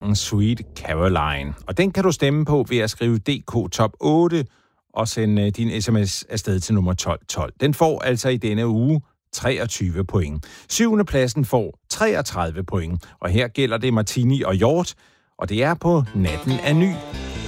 sangen Sweet Caroline. Og den kan du stemme på ved at skrive DK Top 8 og sende din sms afsted til nummer 1212. Den får altså i denne uge 23 point. 7. pladsen får 33 point. Og her gælder det Martini og Hjort, og det er på Natten er ny.